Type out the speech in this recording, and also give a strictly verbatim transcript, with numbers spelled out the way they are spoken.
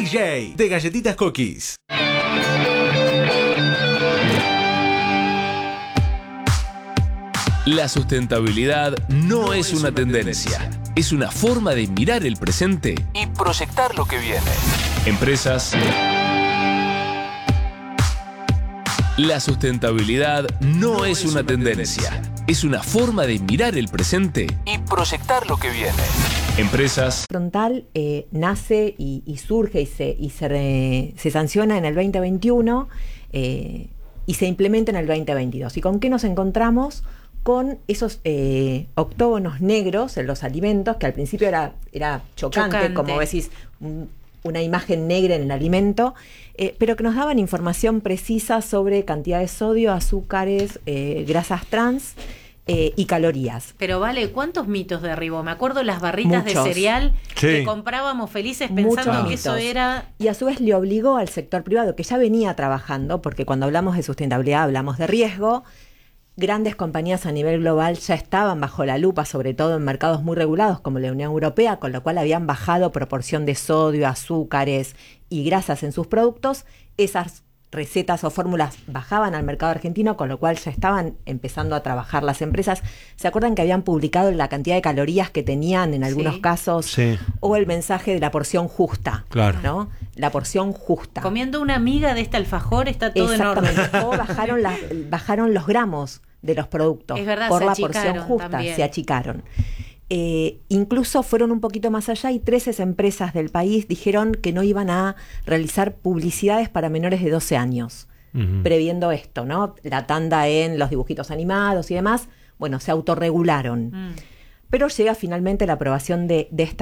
J de Galletitas Cookies. La sustentabilidad no es una tendencia, es una forma de mirar el presente y proyectar lo que viene. Empresas. La sustentabilidad no es una tendencia, es una forma de mirar el presente y proyectar lo que viene. Empresas. Frontal eh, nace y, y surge y se, y se, re, se sanciona en el veinte veintiuno eh, y se implementa en el veinte veintidós. ¿Y con qué nos encontramos? Con esos eh, octógonos negros en los alimentos, que al principio era, era chocante, chocante, como decís, un, una imagen negra en el alimento, eh, pero que nos daban información precisa sobre cantidad de sodio, azúcares, eh, grasas trans eh, y calorías. Pero vale, ¿cuántos mitos derribó? Me acuerdo las barritas Muchos. de cereal Sí. que comprábamos felices pensando Muchos que mitos. eso era... Y a su vez le obligó al sector privado, que ya venía trabajando, porque cuando hablamos de sustentabilidad hablamos de riesgo. Grandes compañías a nivel global ya estaban bajo la lupa, sobre todo en mercados muy regulados como la Unión Europea, con lo cual habían bajado proporción de sodio, azúcares y grasas en sus productos. Esas recetas o fórmulas bajaban al mercado argentino, con lo cual ya estaban empezando a trabajar las empresas. ¿Se acuerdan que habían publicado la cantidad de calorías que tenían en algunos Sí. casos? Sí. O el mensaje de la porción justa. Claro. ¿No? La porción justa. Comiendo una miga de este alfajor está todo en orden. Exactamente. O bajaron, la, bajaron los gramos de los productos Es verdad, por se la achicaron porción justa, también. se achicaron. Eh, incluso fueron un poquito más allá y trece empresas del país dijeron que no iban a realizar publicidades para menores de doce años, uh-huh. previendo esto, ¿no? La tanda en los dibujitos animados y demás, bueno, se autorregularon. Mm. Pero llega finalmente la aprobación de, de esta